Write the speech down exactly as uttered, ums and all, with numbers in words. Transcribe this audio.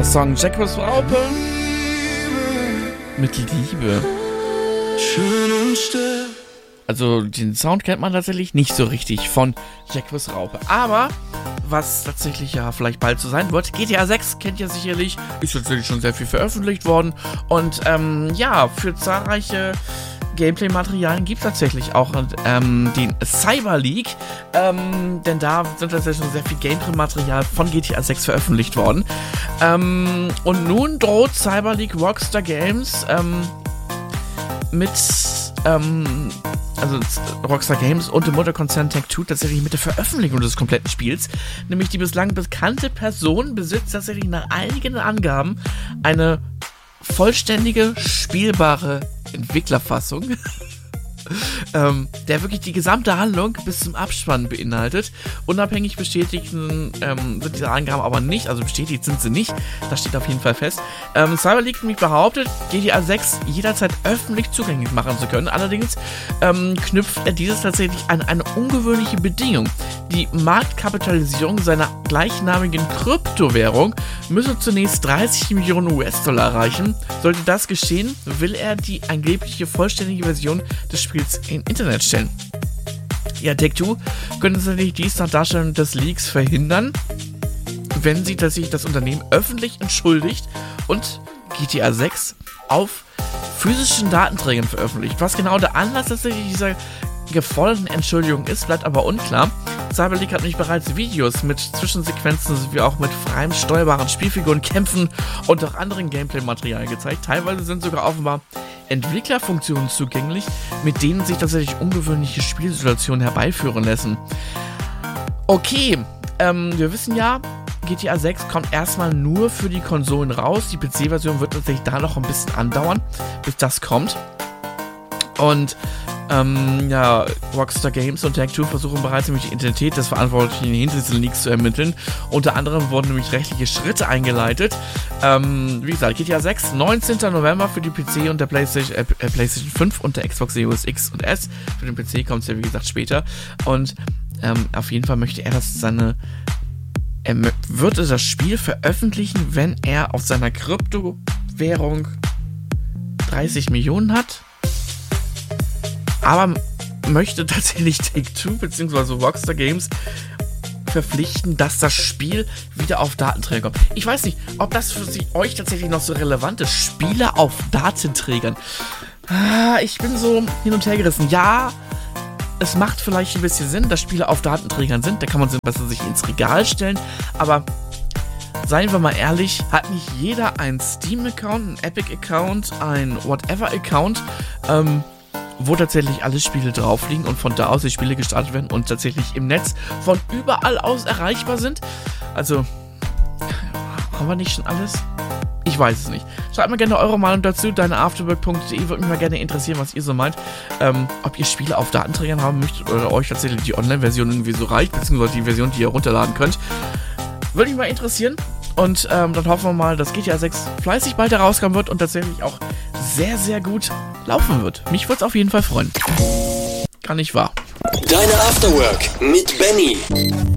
Der Song Jacques Raupe mit Liebe. Schön und still. Also den Sound kennt man tatsächlich nicht so richtig von Jacques Raupe. Aber was tatsächlich ja vielleicht bald so sein wird, G T A sechs kennt ihr sicherlich, ist tatsächlich schon sehr viel veröffentlicht worden. Und ähm, ja, für zahlreiche Gameplay-Materialien gibt es tatsächlich auch ähm, den Cyber Leak, ähm, denn da sind tatsächlich schon sehr viel Gameplay-Material von G T A sechs veröffentlicht worden. Ähm, und nun droht Cyber Leak Rockstar Games ähm, mit, ähm, also Rockstar Games und dem Mutterkonzern Take-Two tatsächlich mit der Veröffentlichung des kompletten Spiels, nämlich die bislang bekannte Person besitzt tatsächlich nach einigen Angaben eine vollständige, spielbare Entwicklerfassung, ähm, der wirklich die gesamte Handlung bis zum Abspann beinhaltet. Unabhängig bestätigten ähm, sind diese Angaben aber nicht, also bestätigt sind sie nicht, das steht auf jeden Fall fest. Ähm, Cyber Leak nämlich behauptet, G T A sechs jederzeit öffentlich zugänglich machen zu können, allerdings ähm, knüpft er dieses tatsächlich an eine ungewöhnliche Bedingung. Die Marktkapitalisierung seiner gleichnamigen Kryptowährung müsse zunächst dreißig Millionen U S-Dollar erreichen. Sollte das geschehen, will er die angebliche vollständige Version des Spiels im Internet stellen. Ja, Take-Two könnte tatsächlich dies nach Darstellung des Leaks verhindern, wenn sie tatsächlich das Unternehmen öffentlich entschuldigt und G T A sechs auf physischen Datenträgern veröffentlicht. Was genau der Anlass tatsächlich dieser geforderten Entschuldigung ist, bleibt aber unklar. Cyber Leak hat nämlich bereits Videos mit Zwischensequenzen sowie auch mit freiem steuerbaren Spielfiguren, Kämpfen und auch anderen Gameplay-Material gezeigt. Teilweise sind sogar offenbar Entwicklerfunktionen zugänglich, mit denen sich tatsächlich ungewöhnliche Spielsituationen herbeiführen lassen. Okay, ähm, wir wissen ja, G T A sechs kommt erstmal nur für die Konsolen raus. Die P C-Version wird tatsächlich da noch ein bisschen andauern, bis das kommt. Und Ähm, ja, Rockstar Games und Take-Two versuchen bereits nämlich die Identität des Verantwortlichen hinter diesen Leaks zu ermitteln. Unter anderem wurden nämlich rechtliche Schritte eingeleitet. Ähm, wie gesagt, G T A sechs, neunzehnten November für die P C und der PlayStation, äh, PlayStation fünf und der Xbox Series X und S. Für den P C kommt es ja wie gesagt später. Und ähm, auf jeden Fall möchte er, dass seine er m- würde das Spiel veröffentlichen, wenn er auf seiner Kryptowährung dreißig Millionen hat. Aber möchte tatsächlich Take-Two bzw. Rockstar Games verpflichten, dass das Spiel wieder auf Datenträger kommt. Ich weiß nicht, ob das für sie, euch tatsächlich noch so relevant ist. Spiele auf Datenträgern. Ah, ich bin so hin und her gerissen. Ja, es macht vielleicht ein bisschen Sinn, dass Spiele auf Datenträgern sind. Da kann man sie besser sich ins Regal stellen. Aber seien wir mal ehrlich, hat nicht jeder einen Steam-Account, einen Epic-Account, einen Whatever-Account, ähm, wo tatsächlich alle Spiele drauf liegen und von da aus die Spiele gestartet werden und tatsächlich im Netz von überall aus erreichbar sind. Also, haben wir nicht schon alles? Ich weiß es nicht. Schreibt mir gerne eure Meinung dazu, deine afterwork punkt de, würde mich mal gerne interessieren, was ihr so meint. Ähm, ob ihr Spiele auf Datenträgern haben möchtet oder euch tatsächlich die Online-Version irgendwie so reicht, beziehungsweise die Version, die ihr runterladen könnt. Würde mich mal interessieren. Und ähm, dann hoffen wir mal, dass G T A sechs fleißig bald herauskommen wird und tatsächlich auch sehr, sehr gut laufen wird. Mich würde es auf jeden Fall freuen. Gar nicht wahr. Deine Afterwork mit Benny.